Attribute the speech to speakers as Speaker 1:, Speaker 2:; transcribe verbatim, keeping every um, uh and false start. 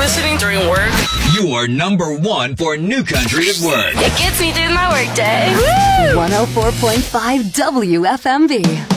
Speaker 1: listening during work.
Speaker 2: You are number one for New Country at work.
Speaker 1: It gets me through my workday.
Speaker 3: one oh four point five W F M B.